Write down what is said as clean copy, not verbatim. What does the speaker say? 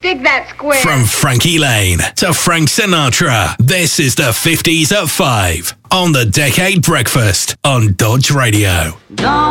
Dig that square. From Frankie Lane to Frank Sinatra, this is the 50s at 5 on the Decade Breakfast on Dodge Radio. Don't